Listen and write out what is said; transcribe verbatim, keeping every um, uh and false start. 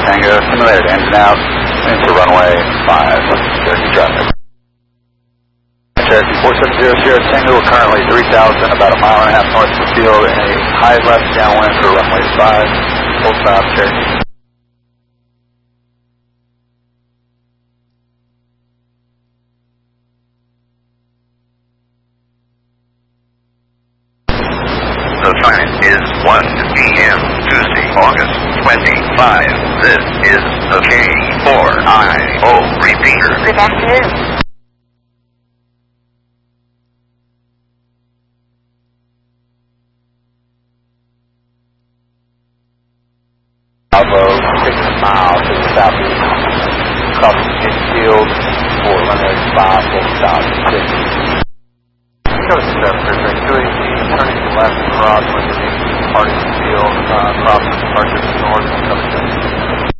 Tango, simulated engine out, into runway five, Cherokee traffic. Cherokee four seven zero Sierra Tango, we're currently three thousand, about a mile and a half north of the field, in a high left downwind for runway five, full stop, Cherokee. The time is one p m Tuesday, August twenty-fifth. This is the K four I O repeater. Good afternoon. Bravo, six miles to the southeast, crossing midfield for runway five, full stop, Cherokee. Coast seven, Bridgeway two eighteen, turning left, garage, window, departing the field, uh, crossing departure to north, coming to